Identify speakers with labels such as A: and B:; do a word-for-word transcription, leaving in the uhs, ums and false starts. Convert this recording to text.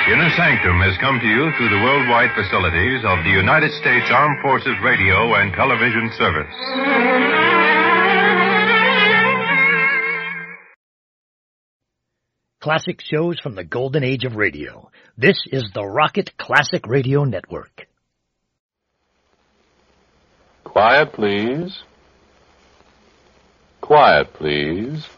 A: Inner Sanctum has come to you through the worldwide facilities of the United States Armed Forces Radio and Television Service.
B: Classic shows from the golden age of radio. This is the Rocket Classic Radio Network.
C: Quiet, please. Quiet, please.